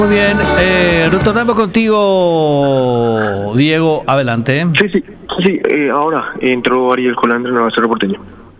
Muy bien, retornamos contigo, Diego, adelante. Sí, ahora entró Ariel Colandre en el Cerro Porteño.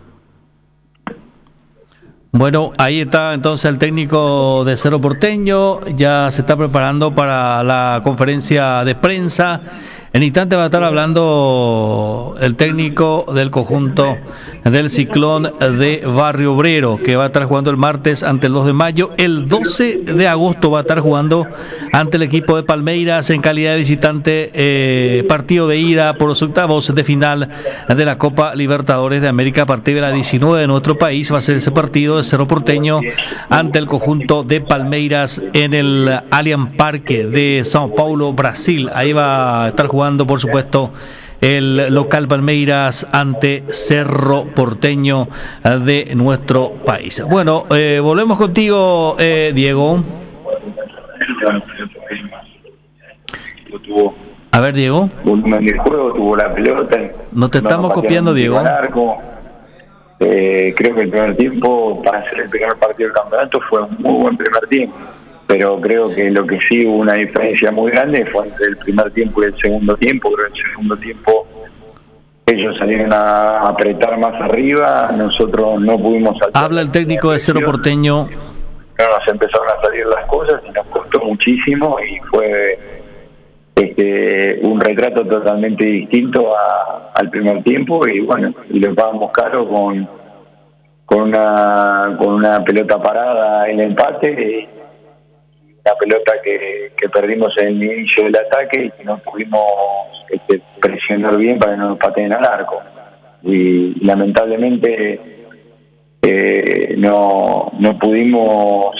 Bueno, ahí está entonces el técnico de Cerro Porteño, ya se está preparando para la conferencia de prensa. En instante va a estar hablando el técnico del conjunto del Ciclón de Barrio Obrero, que va a estar jugando el martes ante el 2 de mayo. El 12 de agosto va a estar jugando ante el equipo de Palmeiras en calidad de visitante, partido de ida por los octavos de final de la Copa Libertadores de América a partir de la 19 de nuestro país. Va a ser ese partido de Cerro Porteño ante el conjunto de Palmeiras en el Allianz Parque de São Paulo, Brasil. Ahí va a estar jugando, por supuesto, el local Palmeiras ante Cerro Porteño de nuestro país. Bueno, volvemos contigo, Diego. A ver, Diego. Volumen de juego, tuvo la pelota. No te estamos copiando, Diego. Creo que el primer tiempo, para ser el primer partido del campeonato, fue un muy buen primer tiempo. Pero creo que lo que sí hubo una diferencia muy grande fue entre el primer tiempo y el segundo tiempo. Creo que en el segundo tiempo ellos salieron a apretar más arriba, nosotros no pudimos saltar. Habla el técnico de Cerro Porteño. No, nos empezaron a salir las cosas y nos costó muchísimo y fue un retrato totalmente distinto al primer tiempo y bueno, y lo pagamos caro con una pelota parada en el empate, una pelota que perdimos en el inicio del ataque y que no pudimos presionar bien para que no nos pateen al arco. Y lamentablemente no pudimos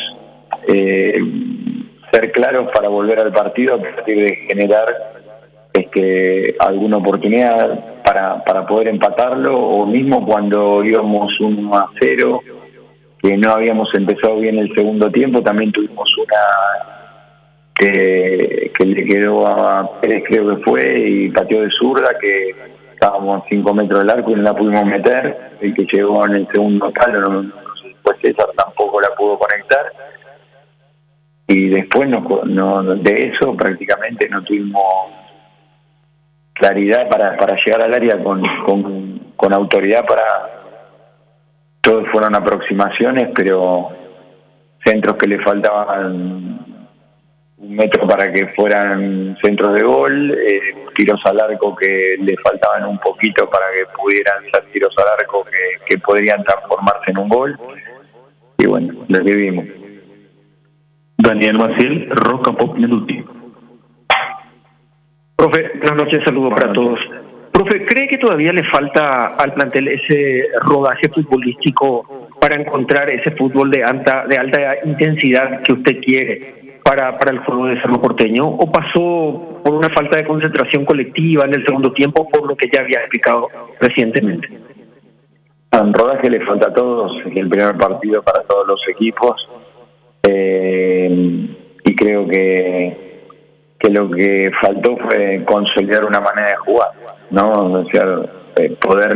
ser claros para volver al partido a partir de generar alguna oportunidad para poder empatarlo, o mismo cuando íbamos 1-0, que no habíamos empezado bien el segundo tiempo, también tuvimos una que le quedó a Pérez, creo que fue, y pateó de zurda, que estábamos a 5 metros del arco y no la pudimos meter. El que llegó en el segundo palo, pues César tampoco la pudo conectar. Y después de eso prácticamente no tuvimos claridad para llegar al área con autoridad. Todos fueron aproximaciones, pero centros que le faltaban 1 metro para que fueran centros de gol, tiros al arco que le faltaban un poquito para que pudieran ser tiros al arco que podrían transformarse en un gol. Y bueno, lo que vimos. Daniel Maciel, Roca Pop Neluti. Profe, buenas noches, saludos para todos. Profe, ¿cree que todavía le falta al plantel ese rodaje futbolístico para encontrar ese fútbol de alta intensidad que usted quiere para el juego de Cerro Porteño? ¿O pasó por una falta de concentración colectiva en el segundo tiempo, por lo que ya había explicado recientemente? En rodaje le falta a todos, es el primer partido para todos los equipos. Y creo que lo que faltó fue consolidar una manera de jugar, ¿no? O sea, poder